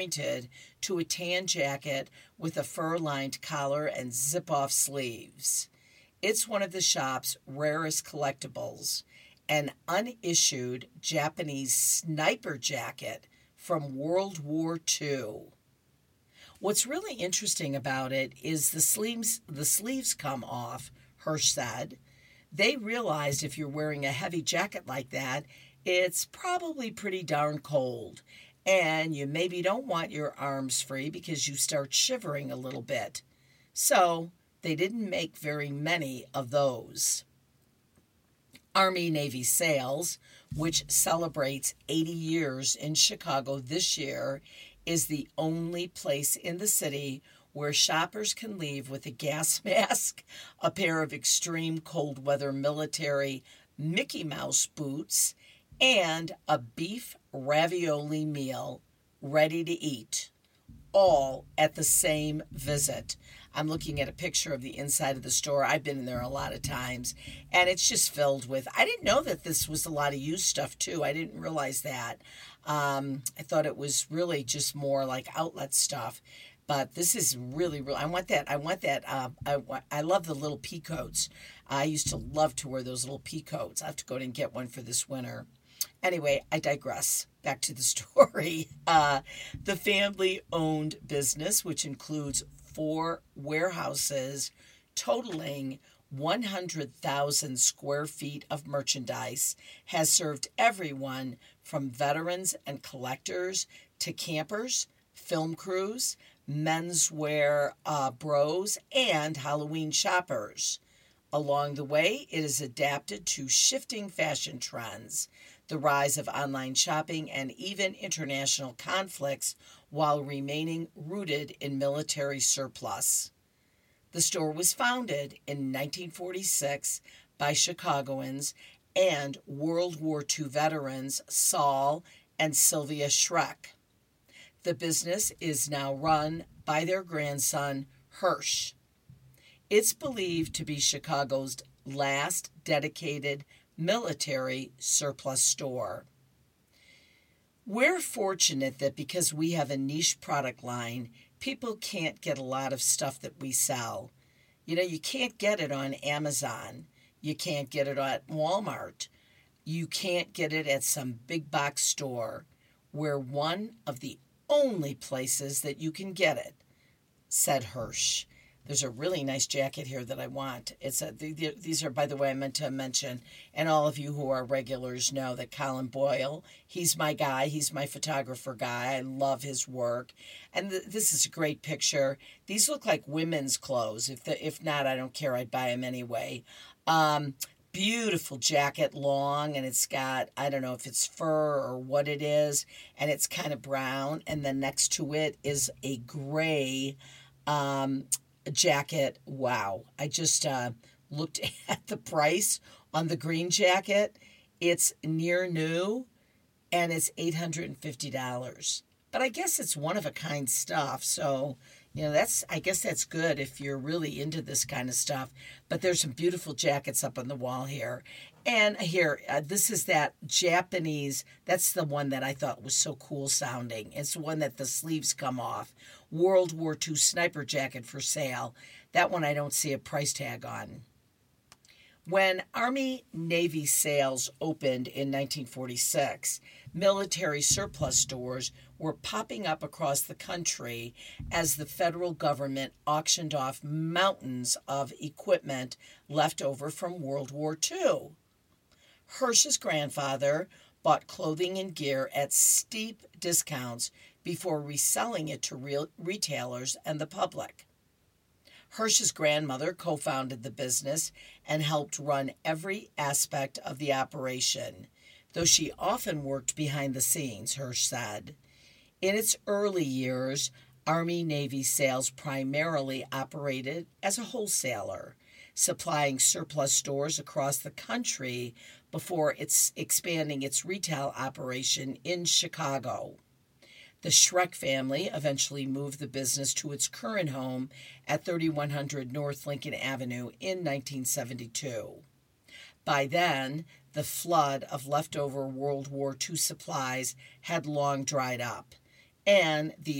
pointed to a tan jacket with a fur-lined collar and zip-off sleeves. It's one of the shop's rarest collectibles, an unissued Japanese sniper jacket from World War II. What's really interesting about it is the sleeves come off, Hirsch said. They realized if you're wearing a heavy jacket like that, it's probably pretty darn cold. And you maybe don't want your arms free because you start shivering a little bit. So they didn't make very many of those. Army-Navy Sales, which celebrates 80 years in Chicago this year, is the only place in the city where shoppers can leave with a gas mask, a pair of extreme cold weather military Mickey Mouse boots, and a beef ravioli meal ready to eat, all at the same visit. I'm looking at a picture of the inside of the store. I've been in there a lot of times, and it's just filled with, I didn't know that this was a lot of used stuff too. I didn't realize that. I thought it was really just more like outlet stuff. But this is really, really, I want that. I love the little pea coats. I used to love to wear those little pea coats. I have to go and get one for this winter. Anyway, I digress. Back to the story. The family-owned business, which includes 4 warehouses totaling 100,000 square feet of merchandise, has served everyone from veterans and collectors to campers, film crews, menswear bros, and Halloween shoppers. Along the way, it is adapted to shifting fashion trends, the rise of online shopping, and even international conflicts while remaining rooted in military surplus. The store was founded in 1946 by Chicagoans and World War II veterans Saul and Sylvia Schreck. The business is now run by their grandson, Hirsch. It's believed to be Chicago's last dedicated military surplus store. We're fortunate that because we have a niche product line, people can't get a lot of stuff that we sell. You can't get it on Amazon. You can't get it at Walmart. You can't get it at some big box store. We're one of the only places that you can get it, said Hirsch. There's a really nice jacket here that I want. These are, by the way, I meant to mention, and all of you who are regulars know that Colin Boyle, he's my guy. He's my photographer guy. I love his work. And this is a great picture. These look like women's clothes. If not, I don't care. I'd buy them anyway. Beautiful jacket, long, and it's got, I don't know if it's fur or what it is, and it's kind of brown. And then next to it is a gray jacket. Wow. I just looked at the price on the green jacket. It's near new, and it's $850. But I guess it's one of a kind stuff, so I guess that's good if you're really into this kind of stuff. But there's some beautiful jackets up on the wall here. And here, this is that Japanese, that's the one that I thought was so cool sounding. It's the one that the sleeves come off. World War II sniper jacket for sale. That one I don't see a price tag on. When Army-Navy Sales opened in 1946, military surplus stores were popping up across the country as the federal government auctioned off mountains of equipment left over from World War II. Hirsch's grandfather bought clothing and gear at steep discounts before reselling it to retailers and the public. Hirsch's grandmother co-founded the business and helped run every aspect of the operation, though she often worked behind the scenes, Hirsch said. In its early years, Army-Navy Sales primarily operated as a wholesaler, supplying surplus stores across the country before expanding its retail operation in Chicago. The Schreck family eventually moved the business to its current home at 3100 North Lincoln Avenue in 1972. By then, the flood of leftover World War II supplies had long dried up, and the